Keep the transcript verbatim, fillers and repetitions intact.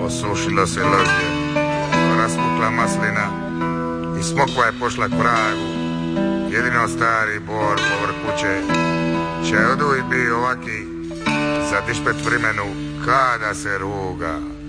osušilo se ložje, raspukla maslina i smokva je pošla k vragu. Jedino stari bor povrh kuće će oduj bi ovaki za dišpet vrimenu kada se ruga.